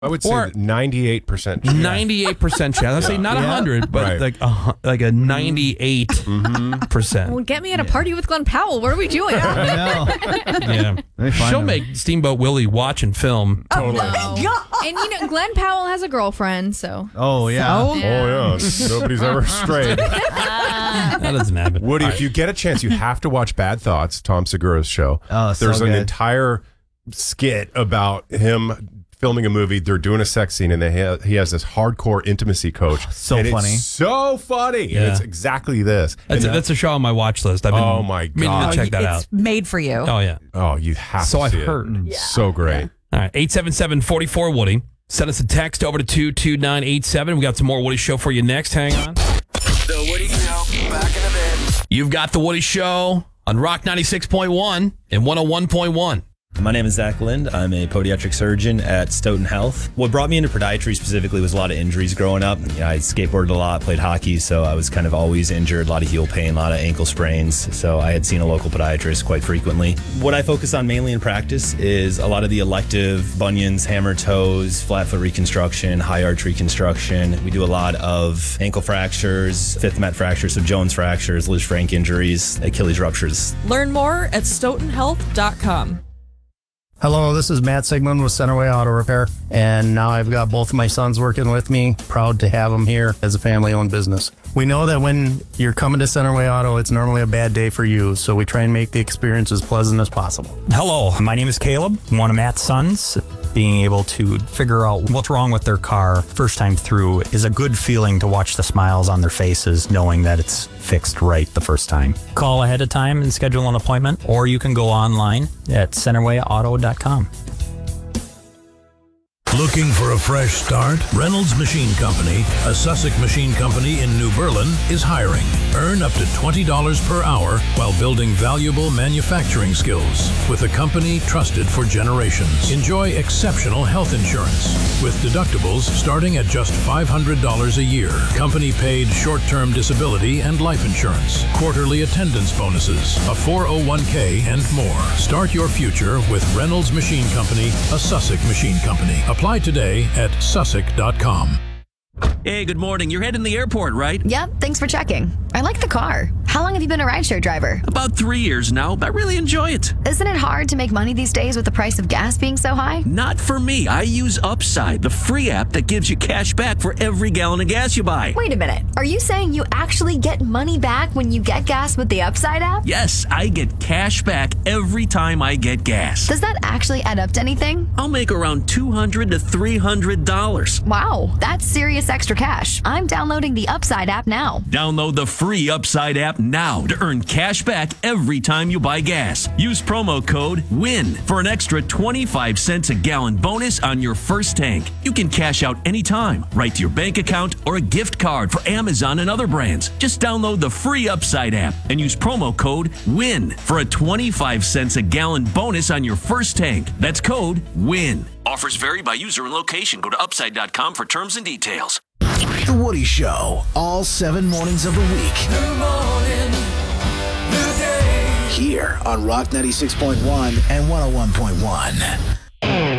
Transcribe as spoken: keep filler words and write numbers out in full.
I would say Or- ninety-eight percent chance. ninety-eight percent chance. I'd say not Yeah. one hundred, but Right. like a, hu- like a ninety-eight percent. Well, get me at a party with Glenn Powell. What are we doing? I know. Yeah. They find She'll them. make Steamboat Willie watch and film. Totally. No. And you know, Glenn Powell has a girlfriend, so. Oh, yeah. Oh, yeah. Nobody's ever strayed. That doesn't happen. Woody, if you get a chance, you have to watch Bad Thoughts, Tom Segura's show. Oh, so There's an good. entire skit about him filming a movie. They're doing a sex scene, and they ha- he has this hardcore intimacy coach. So and funny. It's so funny. And Yeah. it's exactly this. That's, And a, that's a show on my watch list. I've been Oh, my meaning God. to check that it's out. made for you. Oh, yeah. oh, you have So to I've see it. heard. So great. All right, eight seven seven, four four, Woody. Send us a text over to two two nine eight seven. We got some more Woody Show for you next. Hang on. The Woody Show, back in a bit. You've got the Woody Show on Rock ninety-six point one and one oh one point one. My name is Zach Lind. I'm a podiatric surgeon at Stoughton Health. What brought me into podiatry specifically was a lot of injuries growing up. You know, I skateboarded a lot, played hockey, so I was kind of always injured, a lot of heel pain, a lot of ankle sprains. So I had seen a local podiatrist quite frequently. What I focus on mainly in practice is a lot of the elective bunions, hammer toes, flat foot reconstruction, high arch reconstruction. We do a lot of ankle fractures, fifth met fractures, so Jones fractures, Liz Frank injuries, Achilles ruptures. Learn more at stoughton health dot com. Hello, this is Matt Sigmund with Centerway Auto Repair, and now I've got both of my sons working with me. Proud to have them here as a family-owned business. We know that when you're coming to Centerway Auto, it's normally a bad day for you, so we try and make the experience as pleasant as possible. Hello, my name is Caleb, one of Matt's sons. Being able to figure out what's wrong with their car first time through is a good feeling to watch the smiles on their faces, knowing that it's fixed right the first time. Call ahead of time and schedule an appointment, or you can go online at centerway auto dot com. Looking for a fresh start? Reynolds Machine Company, a Sussex machine company in New Berlin, is hiring. Earn up to twenty dollars per hour while building valuable manufacturing skills with a company trusted for generations. Enjoy exceptional health insurance with deductibles starting at just five hundred dollars a year. Company paid short-term disability and life insurance, quarterly attendance bonuses, a four oh one k, and more. Start your future with Reynolds Machine Company, a Sussex machine company. Apply today at sussex dot com. Hey, good morning. You're heading to the airport, right? Yep, thanks for checking. I like the car. How long have you been a rideshare driver? About three years now, but I really enjoy it. Isn't it hard to make money these days with the price of gas being so high? Not for me. I use Upside, the free app that gives you cash back for every gallon of gas you buy. Wait a minute. Are you saying you actually get money back when you get gas with the Upside app? Yes, I get cash back every time I get gas. Does that actually add up to anything? I'll make around two hundred to three hundred dollars. Wow, that's serious extra cash. I'm downloading the Upside app now. Download the free Upside app now to earn cash back every time you buy gas. Use promo code WIN for an extra twenty-five cents a gallon bonus on your first tank. You can cash out anytime, right to your bank account or a gift card for Amazon and other brands. Just download the free Upside app and use promo code WIN for a twenty-five cents a gallon bonus on your first tank. That's code WIN. Offers vary by user and location. Go to upside dot com for terms and details. The Woody Show, all seven mornings of the week. New morning, new day. Here on Rock ninety-six point one and one oh one point one.